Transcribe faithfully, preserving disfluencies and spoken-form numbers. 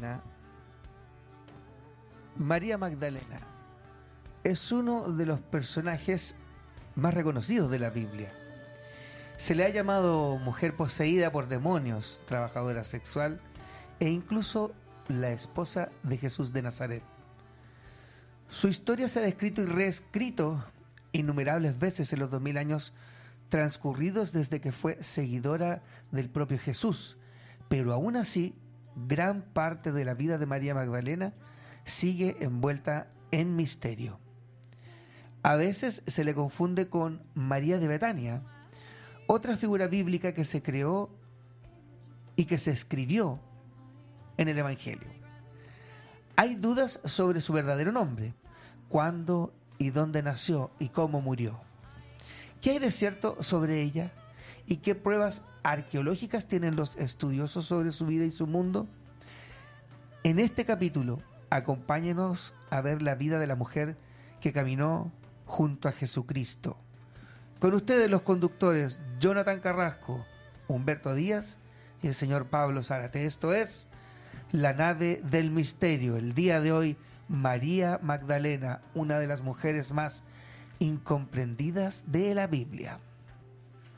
Magdalena, María Magdalena, es uno de los personajes más reconocidos de la Biblia. Se le ha llamado mujer poseída por demonios, trabajadora sexual e incluso la esposa de Jesús de Nazaret. Su historia se ha descrito y reescrito innumerables veces en los dos mil años transcurridos desde que fue seguidora del propio Jesús, pero aún así, gran parte de la vida de María Magdalena sigue envuelta en misterio. A veces se le confunde con María de Betania, otra figura bíblica que se creó y que se escribió en el Evangelio. Hay dudas sobre su verdadero nombre, cuándo y dónde nació y cómo murió. ¿Qué hay de cierto sobre ella? ¿Y qué pruebas arqueológicas tienen los estudiosos sobre su vida y su mundo? En este capítulo, acompáñenos a ver la vida de la mujer que caminó junto a Jesucristo. Con ustedes los conductores Jonathan Carrasco, Humberto Díaz y el señor Pablo Zárate. Esto es La Nave del Misterio. El día de hoy, María Magdalena, una de las mujeres más incomprendidas de la Biblia.